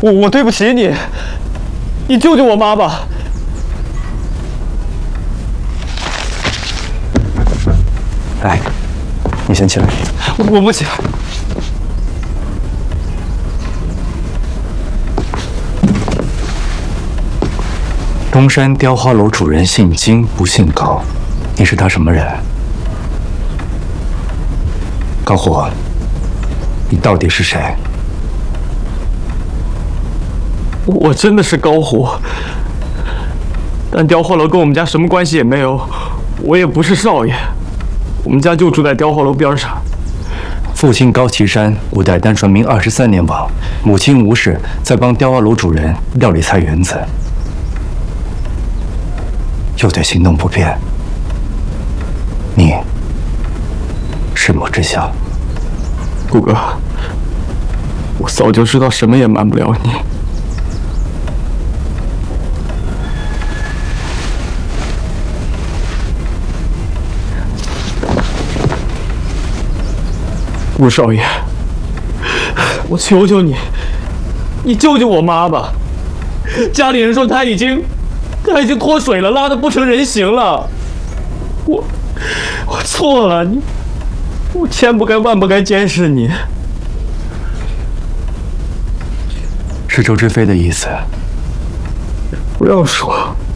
我对不起你，你救救我妈吧！ 来，你先起来。 我不起来。 东山雕花楼主人姓金，不姓高，你是他什么人？高虎，你到底是谁？ 我真的是高虎，但雕花楼跟我们家什么关系也没有，我也不是少爷，我们家就住在雕花楼边上。 父亲高岐山5代单传明23年亡，母亲吴氏在帮雕花楼主人料理菜园子，又对行动不便，你是某知晓？ 顾哥，我早就知道什么也瞒不了你。顾少爷，我求求你，你救救我妈吧！家里人说她已经脱水了，拉得不成人形了。我错了，我千不该万不该监视你。 是周知飞的意思。 不要说，